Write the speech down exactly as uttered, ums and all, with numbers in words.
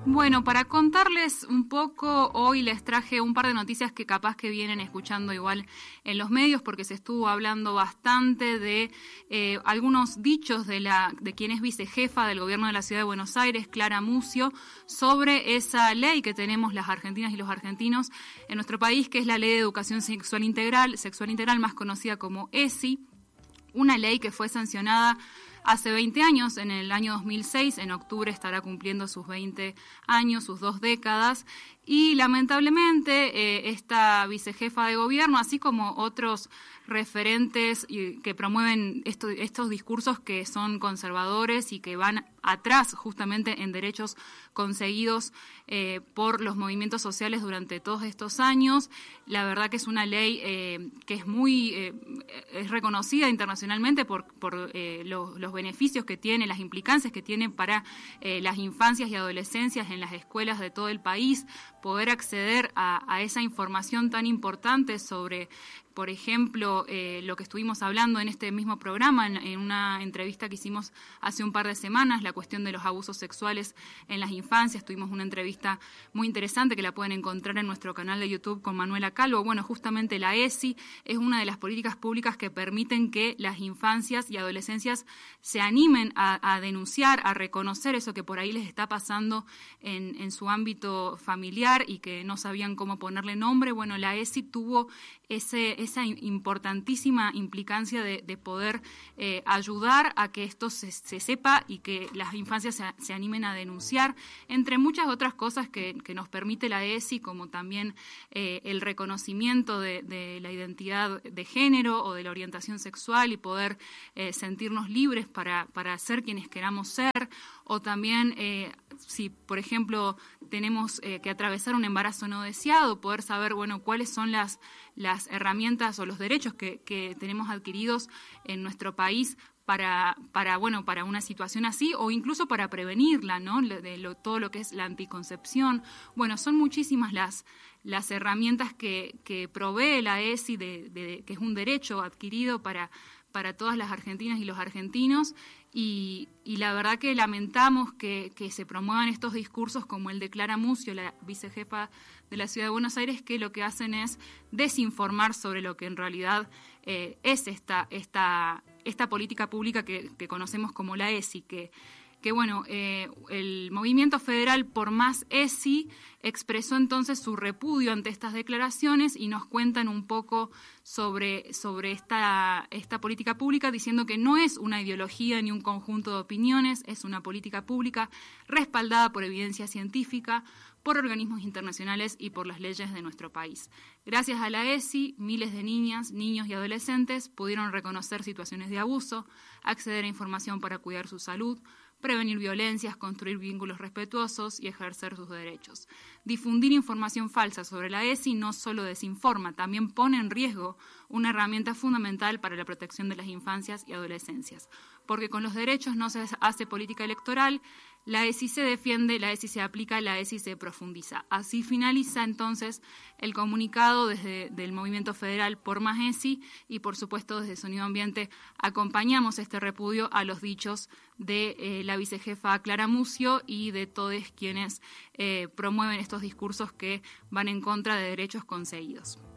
Bueno, para contarles un poco, hoy les traje un par de noticias que capaz que vienen escuchando igual en los medios, porque se estuvo hablando bastante de eh, algunos dichos de la de quien es vicejefa del gobierno de la Ciudad de Buenos Aires, Clara Mucio, sobre esa ley que tenemos las argentinas y los argentinos en nuestro país, que es la Ley de Educación Sexual Integral, Sexual Integral más conocida como E S I, una ley que fue sancionada hace veinte años, en el año dos mil seis, en octubre estará cumpliendo sus veinte años, sus dos décadas, y lamentablemente eh, esta vicejefa de gobierno, así como otros referentes que promueven esto, estos discursos que son conservadores y que van atrás justamente en derechos conseguidos eh, por los movimientos sociales durante todos estos años. La verdad que es una ley eh, que es muy eh, es reconocida internacionalmente por, por eh, los, los beneficios que tiene, las implicancias que tiene para eh, las infancias y adolescencias en las escuelas de todo el país, poder acceder a, a esa información tan importante sobre, por ejemplo, eh, lo que estuvimos hablando en este mismo programa, en, en una entrevista que hicimos hace un par de semanas, la cuestión de los abusos sexuales en las infancias. Tuvimos una entrevista muy interesante que la pueden encontrar en nuestro canal de YouTube con Manuela Calvo. Bueno, justamente la E S I es una de las políticas públicas que permiten que las infancias y adolescencias se animen a, a denunciar, a reconocer eso que por ahí les está pasando en, en su ámbito familiar y que no sabían cómo ponerle nombre. Bueno, la E S I tuvo ese esa importantísima implicancia de, de poder eh, ayudar a que esto se, se sepa y que las infancias se, se animen a denunciar, entre muchas otras cosas que, que nos permite la E S I, como también eh, el reconocimiento de, de la identidad de género o de la orientación sexual y poder eh, sentirnos libres para, para ser quienes queramos ser, o también eh, si, por ejemplo, tenemos eh, que atravesar un embarazo no deseado, poder saber, bueno, cuáles son las, las herramientas o los derechos que, que tenemos adquiridos en nuestro país para, para, bueno, para una situación así, o incluso para prevenirla, ¿no? De lo, todo lo que es la anticoncepción. Bueno, son muchísimas las, las herramientas que, que provee la E S I, de, de, que es un derecho adquirido para, para todas las argentinas y los argentinos. Y, y la verdad que lamentamos que, que se promuevan estos discursos como el de Clara Mucio, la vicejefa de la Ciudad de Buenos Aires, que lo que hacen es desinformar sobre lo que en realidad eh, es esta, esta, esta política pública que, que conocemos como la E S I, que que bueno, eh, el Movimiento Federal por Más E S I expresó entonces su repudio ante estas declaraciones y nos cuentan un poco sobre, sobre esta, esta política pública, diciendo que no es una ideología ni un conjunto de opiniones, es una política pública respaldada por evidencia científica, por organismos internacionales y por las leyes de nuestro país. Gracias a la E S I, miles de niñas, niños y adolescentes pudieron reconocer situaciones de abuso, acceder a información para cuidar su salud, prevenir violencias, construir vínculos respetuosos y ejercer sus derechos. Difundir información falsa sobre la E S I no solo desinforma, también pone en riesgo una herramienta fundamental para la protección de las infancias y adolescencias. Porque con los derechos no se hace política electoral, la E S I se defiende, la E S I se aplica, la E S I se profundiza. Así finaliza entonces el comunicado desde del Movimiento Federal por Más E S I y por supuesto desde Sonido Ambiente acompañamos este repudio a los dichos de eh, la vicejefa Clara Mucio y de todos quienes eh, promueven estos discursos que van en contra de derechos conseguidos.